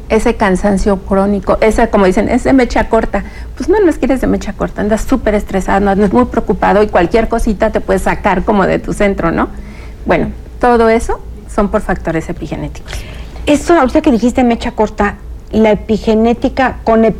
ese cansancio crónico, esa, como dicen, es de mecha corta. Pues no es que eres de mecha corta, andas súper estresado, andas muy preocupado y cualquier cosita te puede sacar como de tu centro, ¿no? Bueno, todo eso son por factores epigenéticos. Eso, ahorita que dijiste mecha corta, la epigenética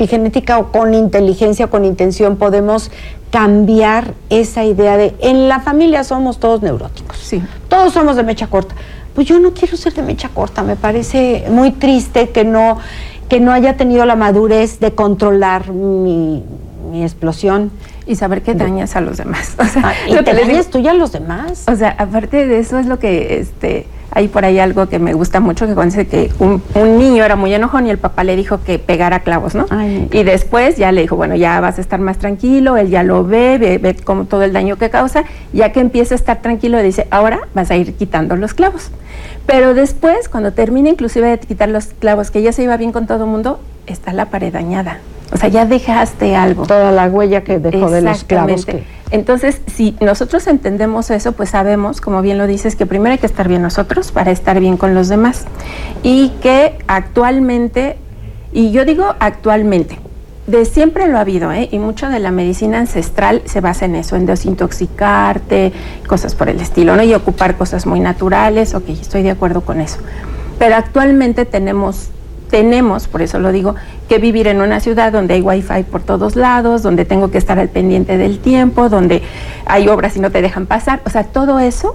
o con inteligencia o con intención podemos cambiar esa idea de en la familia somos todos neuróticos. Sí. Todos somos de mecha corta. Pues yo no quiero ser de mecha corta, me parece muy triste que no haya tenido la madurez de controlar mi explosión. Y saber que dañas a los demás. O sea, y te dañas tú y a los demás. O sea, aparte de eso es lo que, hay por ahí algo que me gusta mucho, que cuando dice que un niño era muy enojón y el papá le dijo que pegara clavos, ¿no? Ay, y después ya le dijo, bueno, ya vas a estar más tranquilo, él ya lo ve como todo el daño que causa, ya que empieza a estar tranquilo, dice, ahora vas a ir quitando los clavos. Pero después, cuando termina inclusive de quitar los clavos, que ya se iba bien con todo el mundo, está la pared dañada. O sea, ya dejaste algo. Toda la huella que dejó de los clavos. Entonces, si nosotros entendemos eso, pues sabemos, como bien lo dices, que primero hay que estar bien nosotros para estar bien con los demás. Y que actualmente, y yo digo actualmente, de siempre lo ha habido, y mucho de la medicina ancestral se basa en eso, en desintoxicarte, cosas por el estilo, ¿no? Y ocupar cosas muy naturales, ok, estoy de acuerdo con eso. Pero actualmente tenemos, por eso lo digo, que vivir en una ciudad donde hay wifi por todos lados, donde tengo que estar al pendiente del tiempo, donde hay obras y no te dejan pasar. O sea, todo eso,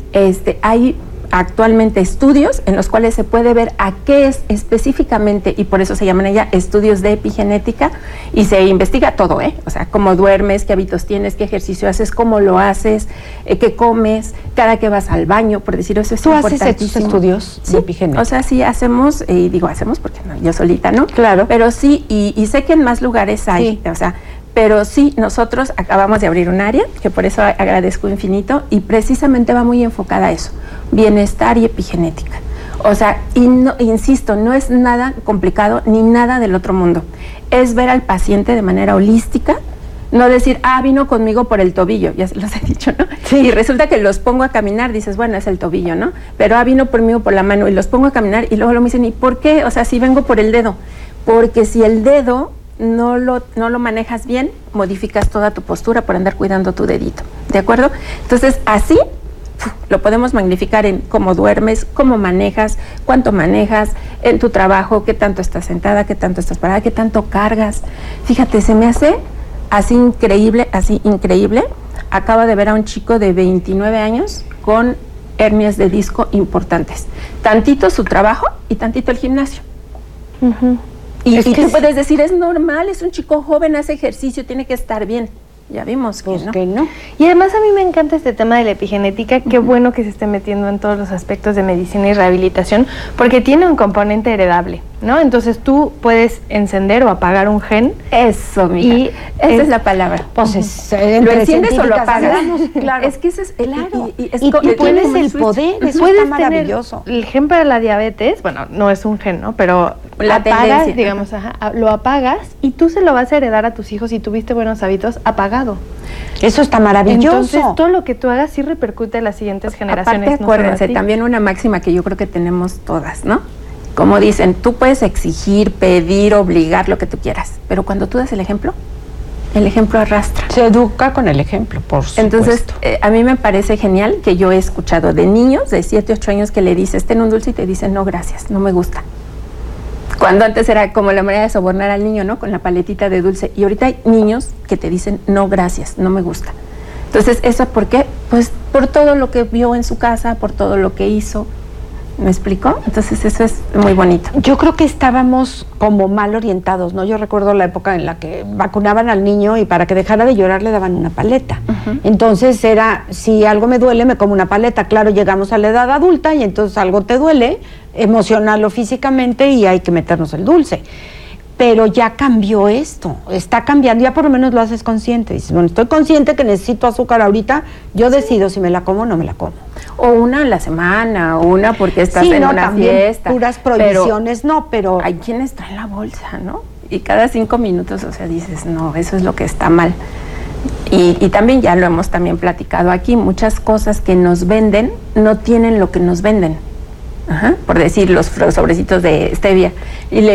hay actualmente estudios en los cuales se puede ver a qué es específicamente, y por eso se llaman ya estudios de epigenética, y se investiga todo, o sea, cómo duermes, qué hábitos tienes, qué ejercicio haces, cómo lo haces, qué comes, cada que vas al baño, por decir eso es importantísimo. ¿Tú haces estos estudios de epigenética? O sea, sí hacemos, y digo hacemos porque no, yo solita, ¿no? Claro. Pero sí, y sé que en más lugares hay, o sea, pero sí, nosotros acabamos de abrir un área, que por eso agradezco infinito, y precisamente va muy enfocada a eso, bienestar y epigenética. O sea, y no, insisto, no es nada complicado ni nada del otro mundo. Es ver al paciente de manera holística, no decir, vino conmigo por el tobillo, ya se los he dicho, ¿no? Sí. Y resulta que los pongo a caminar, dices, bueno, es el tobillo, ¿no? Pero vino conmigo por la mano y los pongo a caminar y luego me dicen, ¿y por qué? O sea, si vengo por el dedo. Porque si el dedo no lo manejas bien, modificas toda tu postura por andar cuidando tu dedito, ¿de acuerdo? Entonces, así lo podemos magnificar en cómo duermes, cómo manejas, cuánto manejas, en tu trabajo, qué tanto estás sentada, qué tanto estás parada, qué tanto cargas. Fíjate, se me hace así increíble. Acabo de ver a un chico de 29 años con hernias de disco importantes. Tantito su trabajo y tantito el gimnasio. Y tú puedes decir, es normal, es un chico joven, hace ejercicio, tiene que estar bien. Ya vimos que, pues ¿no? Que no. Y además a mí me encanta este tema de la epigenética, qué bueno que se esté metiendo en todos los aspectos de medicina y rehabilitación, porque tiene un componente heredable, ¿no? Entonces tú puedes encender o apagar un gen. Eso, mija. Y esa es la palabra. Pues ¿lo enciendes o lo apagas? Claro. Es que ese es claro. Y tú tienes el poder, eso está maravilloso. El gen para la diabetes, bueno, no es un gen, ¿no? Pero la apagas, digamos, lo apagas y tú se lo vas a heredar a tus hijos si tuviste buenos hábitos apagado. Eso está maravilloso. Entonces, todo lo que tú hagas sí repercute en las siguientes generaciones. Aparte, acuérdense, también una máxima que yo creo que tenemos todas, ¿no? Como dicen, tú puedes exigir, pedir, obligar, lo que tú quieras, pero cuando tú das el ejemplo arrastra. Se educa con el ejemplo, por supuesto. Entonces, a mí me parece genial que yo he escuchado de niños de 7, 8 años que le dices, ten un dulce y te dicen, no, gracias, no me gusta. Cuando antes era como la manera de sobornar al niño, ¿no? Con la paletita de dulce. Y ahorita hay niños que te dicen, no, gracias, no me gusta. Entonces, ¿eso por qué? Pues por todo lo que vio en su casa, por todo lo que hizo. ¿Me explicó? Entonces, eso es muy bonito. Yo creo que estábamos como mal orientados, ¿no? Yo recuerdo la época en la que vacunaban al niño y para que dejara de llorar le daban una paleta. Entonces era, si algo me duele, me como una paleta. Claro, llegamos a la edad adulta y entonces algo te duele, emocional o físicamente, y hay que meternos el dulce. Pero ya cambió esto, está cambiando, ya por lo menos lo haces consciente. Dices, bueno, estoy consciente que necesito azúcar ahorita, yo decido si me la como o no me la como. O una a la semana, o una porque estás en una fiesta. Puras prohibiciones, pero hay quienes traen la bolsa, ¿no? Y cada 5 minutos, o sea, dices, no, eso es lo que está mal. Y también ya lo hemos también platicado aquí, muchas cosas que nos venden no tienen lo que nos venden. Por decir, los sobrecitos de stevia. Y